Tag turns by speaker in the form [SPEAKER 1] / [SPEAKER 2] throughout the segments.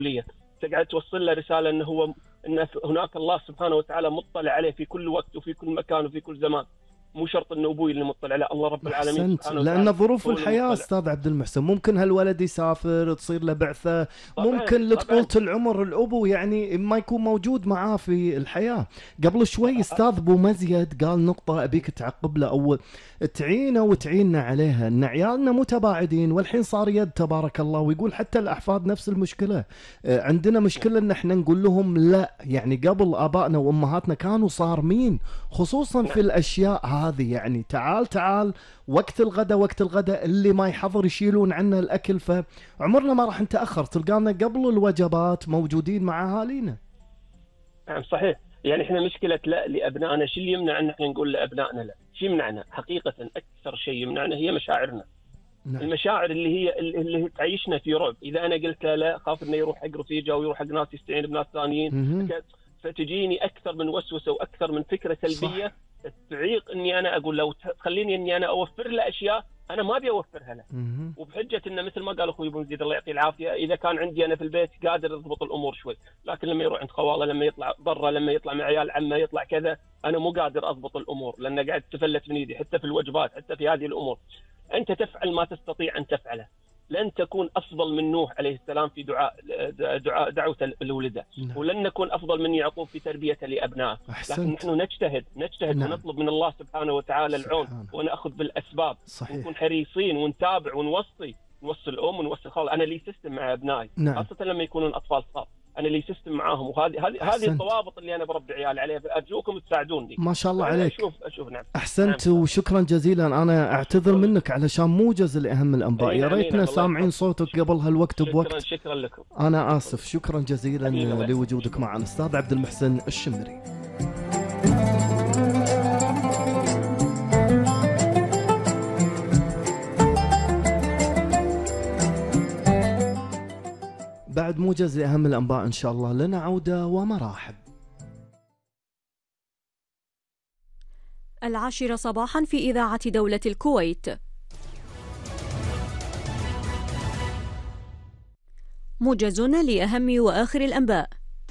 [SPEAKER 1] تقعد توصل له رسالة أن هناك الله سبحانه وتعالى مطلع عليه في كل وقت وفي كل مكان وفي كل زمان. مو شرط انه ابوي اللي مطلع، لا، الله رب العالمين سبحانه وتعالى.
[SPEAKER 2] لان ظروف الحياه استاذ عبد المحسن، ممكن هالولد يسافر، تصير له بعثه، ممكن لطولة العمر الابو يعني ما يكون موجود معاه في الحياه. قبل شوي استاذ ابو مزيد قال نقطه ابيك تعقب له اول، تعينا وتعيننا عليها ان عيالنا متباعدين والحين صار يد تبارك الله، ويقول حتى الاحفاد نفس المشكله. عندنا مشكله ان احنا نقول لهم لا، يعني قبل ابائنا وامهاتنا كانوا صارمين خصوصا في الاشياء هذه، يعني تعال وقت الغداء اللي ما يحضر يشيلون عنا الاكل، فعمرنا ما راح نتاخر، تلقانا قبل الوجبات موجودين مع اهالينا.
[SPEAKER 1] نعم صحيح. يعني احنا مشكله لا لابنائنا، شو اللي يمنع ان احنا نقول لابنائنا لا؟ شو يمنعنا؟ حقيقه اكثر شيء يمنعنا هي مشاعرنا. نعم. المشاعر اللي تعيشنا في رعب. اذا انا قلت لا خاف انه يروح حق رفيجه ويروح حق ناس يستعين بناس ثانيين، فتجيني اكثر من وسوسه واكثر من فكره سلبيه. صح. تعيق اني انا اقول لو تخليني اني انا اوفر له اشياء انا ما ابي اوفرها له، وبحجه انه مثل ما قال اخوي ابو مزيد الله يعطيه العافيه، اذا كان عندي انا في البيت قادر اضبط الامور شوي، لكن لما يروح عند خواله، لما يطلع برا، لما يطلع مع عيال عمه، يطلع كذا، انا مو قادر اضبط الامور لان قاعد تفلت من ايدي، حتى في الوجبات، حتى في هذه الامور. انت تفعل ما تستطيع ان تفعله. لن تكون أفضل من نوح عليه السلام في دعوة الولدة، ولن نكون أفضل من يعقوب في تربية لأبنائه. لكن نحن نجتهد نعم. ونطلب من الله سبحانه وتعالى العون، ونأخذ بالأسباب. صحيح. ونكون حريصين ونتابع ونوصي الأم ونوصي الخال. أنا لي سيستم مع أبنائي. نعم. خاصة لما يكونون أطفال صغار، أنا لي سيستم معاهم، وهذه الضوابط اللي أنا بربي عيالي عليها، أرجوكم تساعدوني.
[SPEAKER 2] ما شاء الله عليك.
[SPEAKER 1] أشوف نعم.
[SPEAKER 2] أحسنت. نعم. وشكرا جزيلا. أنا أعتذر منك علشان موجز لأهم الأنباء، يا ريتنا سامعين صوتك قبل هالوقت بوقت.
[SPEAKER 1] شكرا لكم.
[SPEAKER 2] أنا آسف. شكرا جزيلا لوجودك معنا أستاذ عبد المحسن الشمري. بعد موجز لأهم الأنباء إن شاء الله لنا عودة ومراحب.
[SPEAKER 3] 10 صباحا في إذاعة دولة الكويت. موجز لأهم وآخر الأنباء.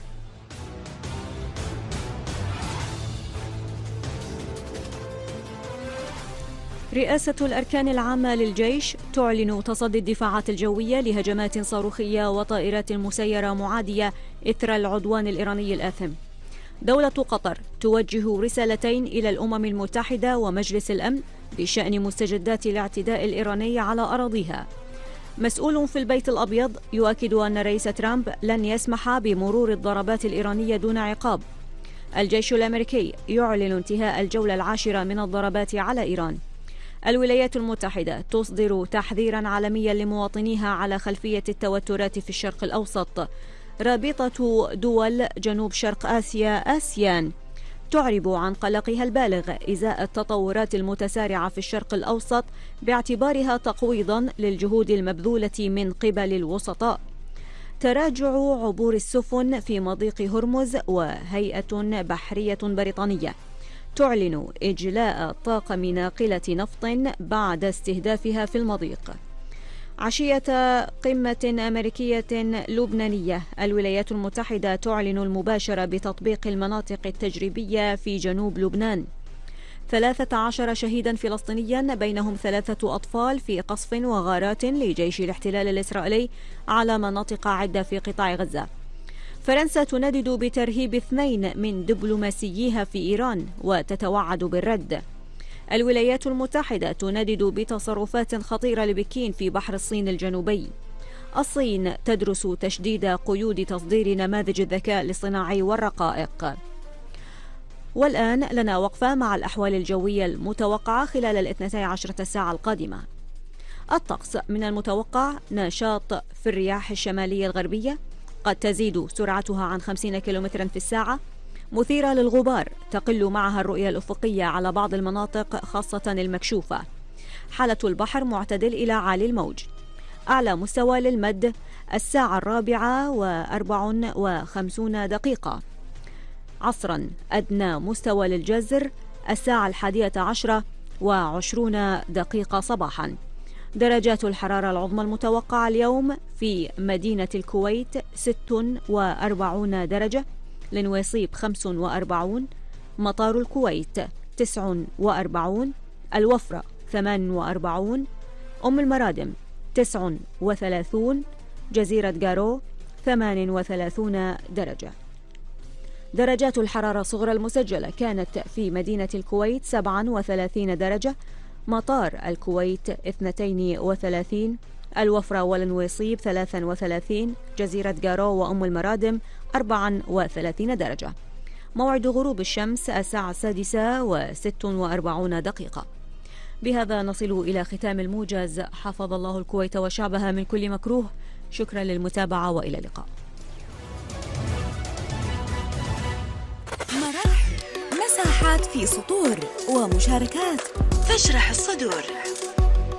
[SPEAKER 3] رئاسة الأركان العامة للجيش تعلن تصدي الدفاعات الجوية لهجمات صاروخية وطائرات مسيرة معادية إثر العدوان الإيراني الآثم. دولة قطر توجه رسالتين إلى الأمم المتحدة ومجلس الأمن بشأن مستجدات الاعتداء الإيراني على أراضيها. مسؤول في البيت الأبيض يؤكد أن رئيس ترامب لن يسمح بمرور الضربات الإيرانية دون عقاب. الجيش الأمريكي يعلن انتهاء الجولة 10 من الضربات على إيران. الولايات المتحدة تصدر تحذيرا عالميا لمواطنيها على خلفية التوترات في الشرق الأوسط. رابطة دول جنوب شرق آسيا آسيان تعرب عن قلقها البالغ إزاء التطورات المتسارعة في الشرق الأوسط باعتبارها تقويضا للجهود المبذولة من قبل الوسطاء. تراجع عبور السفن في مضيق هرمز، وهيئة بحرية بريطانية تعلن إجلاء طاقم ناقلة نفط بعد استهدافها في المضيق. عشية قمة أمريكية لبنانية، الولايات المتحدة تعلن المباشرة بتطبيق المناطق التجريبية في جنوب لبنان. 13 شهيدا فلسطينيا بينهم 3 أطفال في قصف وغارات لجيش الاحتلال الإسرائيلي على مناطق عدة في قطاع غزة. فرنسا تندد بترهيب 2 من دبلوماسييها في إيران وتتوعد بالرد. الولايات المتحدة تندد بتصرفات خطيرة لبكين في بحر الصين الجنوبي. الصين تدرس تشديد قيود تصدير نماذج الذكاء الاصطناعي والرقائق. والآن لنا وقفة مع الأحوال الجوية المتوقعة خلال 12 ساعة القادمة. الطقس: من المتوقع نشاط في الرياح الشمالية الغربية، قد تزيد سرعتها عن 50 كيلومترا في الساعة، مثيرة للغبار، تقل معها الرؤية الأفقية على بعض المناطق خاصة المكشوفة. حالة البحر معتدل إلى عالي الموج. أعلى مستوى للمد 4:54 عصرا. أدنى مستوى للجزر 11:20 صباحا. درجات الحرارة العظمى المتوقعة اليوم في مدينة الكويت 46 درجة، لنويصيب 45، مطار الكويت 49، الوفرة 48، أم المرادم 39، جزيرة جارو 38 درجة. درجات الحرارة الصغرى المسجلة كانت في مدينة الكويت 37 درجة، مطار الكويت 32، الوفرة والنويصيب 33، جزيرة جارو وأم المرادم 34 درجة. موعد غروب الشمس الساعة 6:46. بهذا نصل إلى ختام الموجز. حفظ الله الكويت وشعبها من كل مكروه. شكرا للمتابعة وإلى اللقاء.
[SPEAKER 4] مساحات في سطور ومشاركات تشرح الصدور.